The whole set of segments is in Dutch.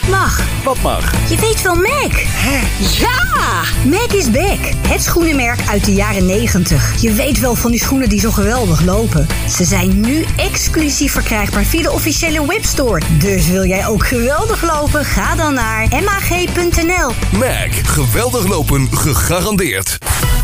Mag. Wat mag? Je weet wel Mac. Hè? Ja! Mac is back. Het schoenenmerk uit de jaren 90. Je weet wel van die schoenen die zo geweldig lopen. Ze zijn nu exclusief verkrijgbaar via de officiële webstore. Dus wil jij ook geweldig lopen? Ga dan naar mag.nl. Mac, geweldig lopen, gegarandeerd.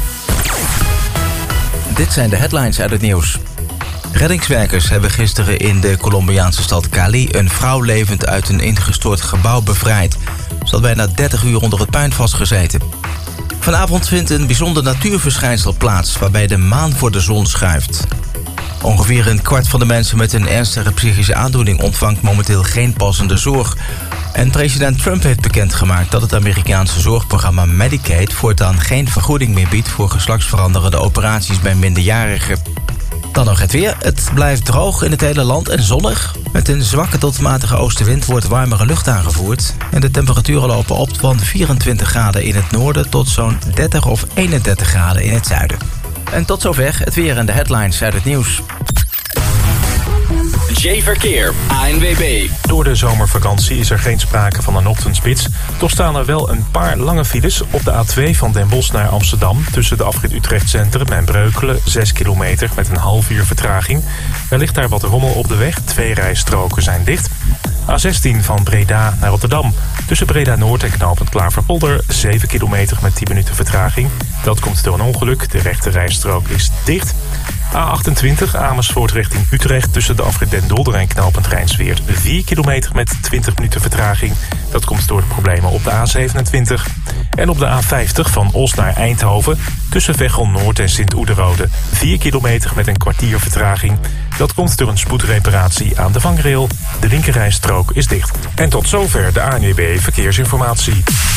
Dit zijn de headlines uit het nieuws. Reddingswerkers hebben gisteren in de Colombiaanse stad Cali een vrouw levend uit een ingestort gebouw bevrijd. Ze had bijna 30 uur onder het puin vastgezeten. Vanavond vindt een bijzonder natuurverschijnsel plaats waarbij de maan voor de zon schuift. Ongeveer een kwart van de mensen met een ernstige psychische aandoening ontvangt momenteel geen passende zorg. En president Trump heeft bekendgemaakt dat het Amerikaanse zorgprogramma Medicaid voortaan geen vergoeding meer biedt voor geslachtsveranderende operaties bij minderjarigen. Dan nog het weer. Het blijft droog in het hele land en zonnig. Met een zwakke tot matige oostenwind wordt warmere lucht aangevoerd. En de temperaturen lopen op van 24 graden in het noorden tot zo'n 30 of 31 graden in het zuiden. En tot zover het weer en de headlines uit het nieuws. J-Verkeer, ANWB. Door de zomervakantie is er geen sprake van een ochtendspits. Toch staan er wel een paar lange files op de A2 van Den Bosch naar Amsterdam. Tussen de afrit Utrecht Centrum en Breukelen, 6 kilometer met een half uur vertraging. Er ligt daar wat rommel op de weg, 2 rijstroken zijn dicht. A16 van Breda naar Rotterdam. Tussen Breda Noord en knooppunt Klaverpolder, 7 kilometer met 10 minuten vertraging. Dat komt door een ongeluk, de rechte rijstrook is dicht. A28 Amersfoort richting Utrecht tussen de afrit Den Dolder en knooppunt Rijnsweert. 4 kilometer met 20 minuten vertraging. Dat komt door de problemen op de A27. En op de A50 van Os naar Eindhoven tussen Veghel Noord en Sint-Oederode. 4 kilometer met een kwartier vertraging. Dat komt door een spoedreparatie aan de vangrail. De linkerrijstrook is dicht. En tot zover de ANWB Verkeersinformatie.